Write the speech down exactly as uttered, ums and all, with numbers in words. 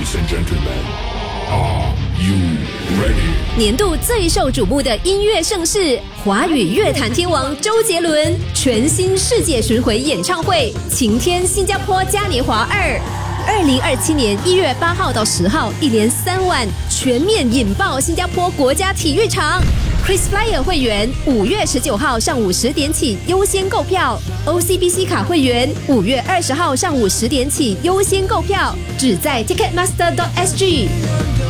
Ladies and gentlemen, are you ready? 年度最受瞩目的音乐盛事，华语乐坛天王周杰伦全新世界巡回演唱会《晴天新加坡嘉年华二》，二零二七年一月八号到十号，一连三晚全面引爆新加坡国家体育场。KrisFlyer 会员五月十九号上午十点起优先购票 ，O C B C 卡会员五月二十号上午十点起优先购票，只在 Ticketmaster dot S G。